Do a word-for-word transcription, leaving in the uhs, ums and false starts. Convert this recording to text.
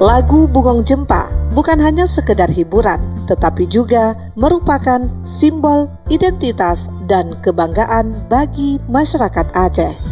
Lagu Bungong Jempa bukan hanya sekedar hiburan, tetapi juga merupakan simbol identitas dan kebanggaan bagi masyarakat Aceh.